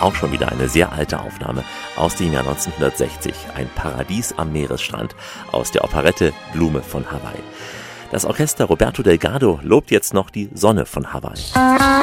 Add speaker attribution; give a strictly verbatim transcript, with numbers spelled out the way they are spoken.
Speaker 1: auch schon wieder eine sehr alte Aufnahme aus dem Jahr neunzehnhundertsechzig. Ein Paradies am Meeresstrand aus der Operette Blume von Hawaii. Das Orchester Roberto Delgado lobt jetzt noch die Sonne von Hawaii.